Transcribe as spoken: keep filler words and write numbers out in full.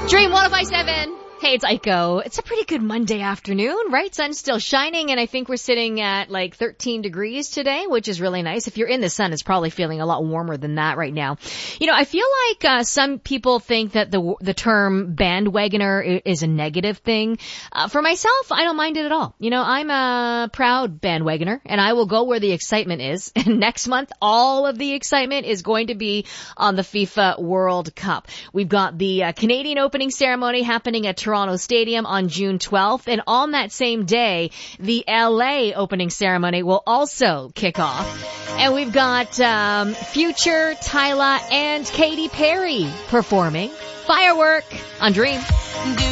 Dream one oh five point seven. Hey, it's Aiko. It's a pretty good Monday afternoon, right? Sun's still shining, and I think we're sitting at like thirteen degrees today, which is really nice. If you're in the sun, it's probably feeling a lot warmer than that right now. You know, I feel like uh, some people think that the the term bandwagoner is a negative thing. Uh, for myself, I don't mind it at all. You know, I'm a proud bandwagoner, and I will go where the excitement is. And next month, all of the excitement is going to be on the FIFA World Cup. We've got the uh, Canadian opening ceremony happening at Toronto Stadium on June twelfth, and on that same day, the L A opening ceremony will also kick off. And we've got um, Future, Tyla, and Katy Perry performing Firework on Dream.